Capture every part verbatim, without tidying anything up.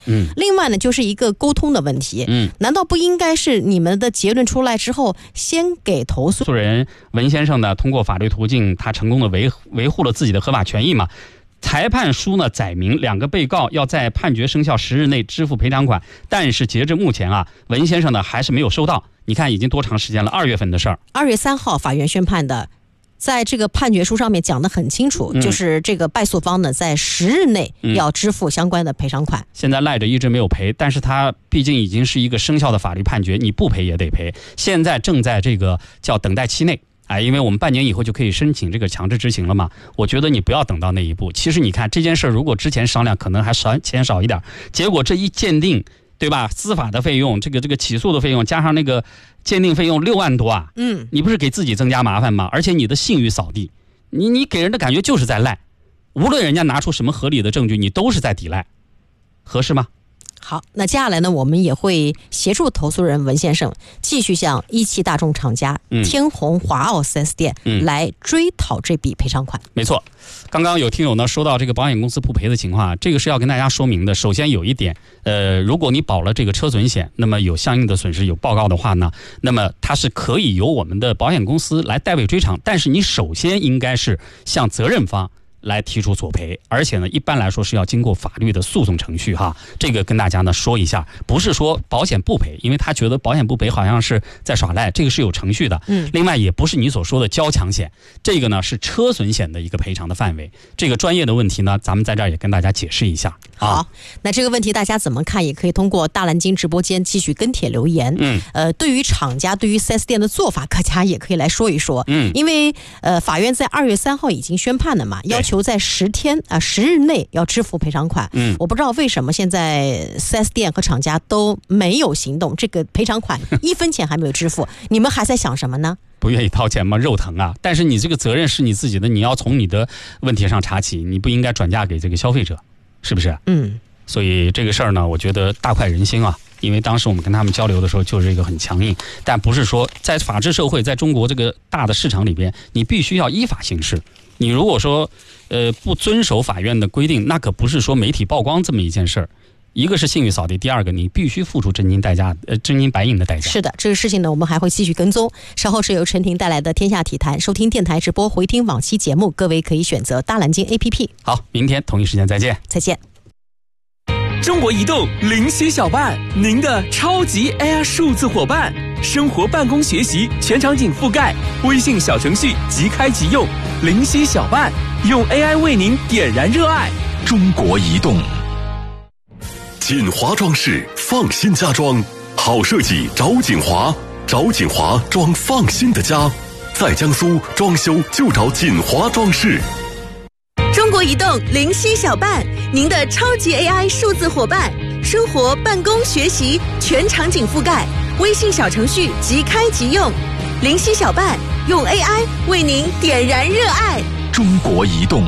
嗯， 另外呢，就是一个沟通的问题。 嗯， 难道不应该是你们的结论出来之后，先给投诉人文先生呢，通过法律途径，他成功的维维护了自己的合法权益嘛？裁判书呢载明两个被告要在判决生效十日内支付赔偿款，但是截至目前啊，文先生呢还是没有收到。你看已经多长时间了？二月份的事儿。 二月三号法院宣判的，在这个判决书上面讲得很清楚， 嗯、 就是这个败诉方呢在十日内要支付相关的赔偿款。 嗯、现在赖着一直没有赔，但是他毕竟已经是一个生效的法律判决，你不赔也得赔。现在正在这个叫等待期内。哎，因为我们半年以后就可以申请这个强制执行了嘛，我觉得你不要等到那一步。其实你看这件事，如果之前商量，可能还少钱少一点，结果这一鉴定，对吧？司法的费用，这个这个起诉的费用，加上那个鉴定费用六万多啊， 嗯， 你不是给自己增加麻烦吗？而且你的信誉扫地，你你给人的感觉就是在赖，无论人家拿出什么合理的证据，你都是在抵赖，合适吗？ 好，那接下来呢，我们也会协助投诉人文先生继续向一汽大众厂家、嗯、天虹华奥 四 S 店、嗯、来追讨这笔赔偿款。 没错，刚刚有听友呢说到这个保险公司不赔的情况，这个是要跟大家说明的。首先有一点，呃，如果你保了这个车损险，那么有相应的损失有报告的话呢，那么它是可以由我们的保险公司来代为追偿，但是你首先应该是向责任方来提出索赔，而且呢，一般来说是要经过法律的诉讼程序哈。这个跟大家呢说一下，不是说保险不赔，因为他觉得保险不赔好像是在耍赖，这个是有程序的。 嗯。 另外，也不是你所说的交强险，这个呢是车损险的一个赔偿的范围。这个专业的问题呢，咱们在这儿也跟大家解释一下。 好， 啊、 那这个问题大家怎么看？也可以通过大蓝鲸直播间继续跟帖留言。 嗯。 呃，对于厂家、对于 四 S 店的做法，大家也可以来说一说。 嗯。 因为呃，法院在二月三号已经宣判了嘛，要求。求在十天啊十日内要支付赔偿款。 嗯， 我不知道为什么现在 四 S 店和厂家都没有行动，这个赔偿款一分钱还没有支付，你们还在想什么呢？ 不愿意掏钱吗？肉疼啊！但是你这个责任是你自己的，你要从你的问题上查起，你不应该转嫁给这个消费者，是不是？ 嗯， 所以这个事儿呢，我觉得大快人心啊。因为当时我们跟他们交流的时候就是一个很强硬，但不是说在法治社会，在中国这个大的市场里边，你必须要依法行事。你如果说呃不遵守法院的规定，那可不是说媒体曝光这么一件事儿。一个是信誉扫地，第二个你必须付出真金代价，呃真金白银的代价。 是的，这个事情呢，我们还会继续跟踪。稍后是由陈婷带来的《天下体坛》，收听电台直播，回听往期节目，各位可以选择大蓝鲸 A P P。 好，明天同一时间再见。 再见。 中国移动灵犀小伴，您的超级 A I 数字伙伴，生活、办公、学习全场景覆盖，微信小程序即开即用。灵犀小伴，用 A I 为您点燃热爱。 中国移动。锦华装饰，放心家装，好设计找锦华，找锦华装放心的家，在江苏装修就找锦华装饰。 中国移动灵犀小伴，您的超级 A I 数字伙伴，生活、办公、学习全场景覆盖，微信小程序即开即用。灵犀小伴，用 A I 为您点燃热爱。 中国移动。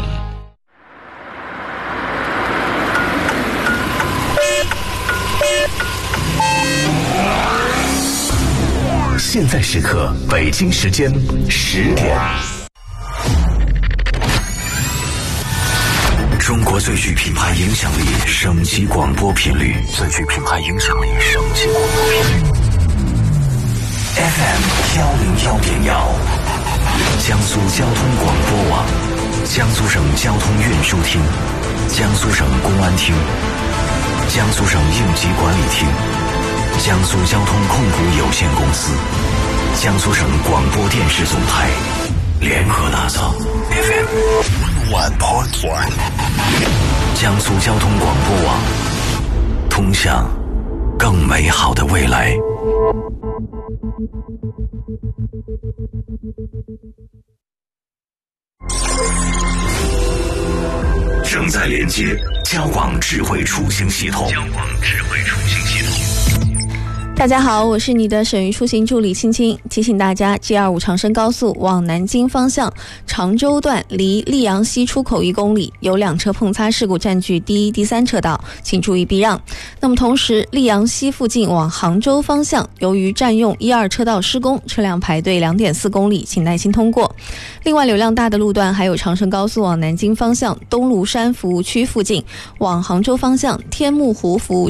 现在时刻，北京时间十点。中国最具品牌影响力省级广播频率，最具品牌影响力省级广播频率 F M 幺零幺点幺，江苏交通广播网，江苏省交通运输厅，江苏省公安厅，江苏省应急管理厅，江苏交通控股有限公司，江苏省广播电视总台联合打造 F M one point one， 江苏交通广播网，通向更美好的未来。正在连接交广智慧出行系统。交广智慧出行系统。 大家好，我是你的省域出行助理青青，提醒大家 G 二五 长深高速往南京方向常州段离溧阳西出口一公里有两车碰擦事故，占据第一、第三车道，请注意避让。那么同时，溧阳西附近往杭州方向，由于占用一二车道施工，车辆排队 两点四公里，请耐心通过。另外，流量大的路段还有长深高速往南京方向东庐山服务区附近往杭州方向天目湖服务区